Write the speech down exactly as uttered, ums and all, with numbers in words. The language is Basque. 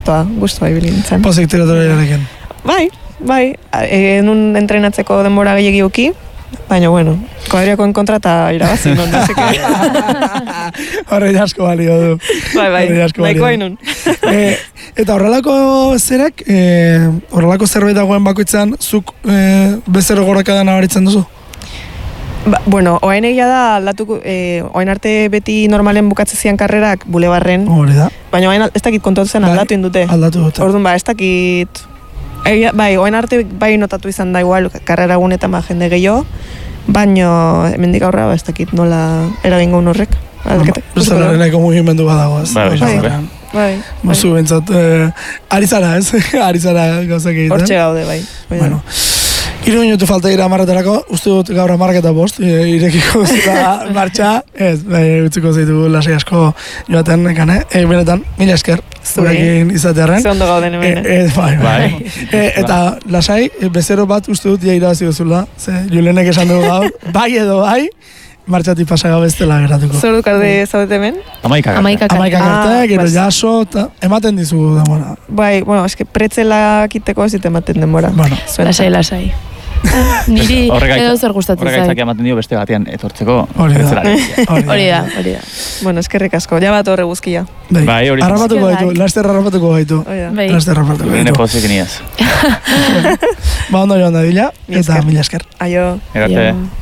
Toa, guztua ibili nintzen. Pozik tiratoriarekin. Bai, bai, egin un entrenatzeko denbora gehiagi uki, baina, bueno, kuadriakoen kontra eta irabazi non, no seke. Horre asko balio du. Bai, bai, nahiko hainun. e, eta horrelako zerek, e, horrelako zerbait dagoen bakoitzan, zuk e, bezero gorakada nabaritzen duzu? Ba, bueno, oain egia da aldatuko, eh, oain arte beti normalen bukatze zian karrerak bulebarren. Hori da. Baina oain ez dakit kontotzen bai, aldatu indute. Aldatu dute. Orduan ba, ez dakit... Egia, bai, oain arte bai notatu izan da igual, karrera gunetan ba, jende gehiago, baina hemendik aurra ba, ez dakit nola eragingo un horrek. Bezalaren nahiko mugimendu badago, ez? Bai, bai, bai. Bai. Mozu bentsat, ari zara, ez? Ari zara gauzak egiten. Hortxe gaude, bai. Bueno. Hiru minutu falta dira amarretarako, uste dut gaur amarketa bost, irekiko zela martxa, ez, bai, utziko zeitu lasai asko joaten, ekane, e, benetan, mila esker, zurekin izatearen. Ze ondo gauden hemen, eh? Bai, bai. E, eta lasai, bezero bat uste dut ja irabazi duzula, ze, Julenek esan dugu gaur, bai edo bai, martxatik pasaga bestela geratuko. Zer duk arde zaudete hemen? Amaika Amaika karte. Amaika karte, Ah, gero pues. jaso, eta ematen dizu demora. Bai, bueno, eske pretzela kiteko ez ematen denbora. Bueno. Lasai, lasai. Niri edo zer gustatzen Horrek zait. aitzak ematen dio beste batean etortzeko. Hori da. pretzela. Hori da, hori da. Bueno, eskerrik asko, ja bat horre guzkia. Bai, hori da. Harrapatuko gaitu, laster harrapatuko gaitu. Hori da. Bai. Laster harrapatuko Gure gaitu. pozik iniaz. Ba, ondo joan da dila, eta mila esker. Aio. Egarte. Aio.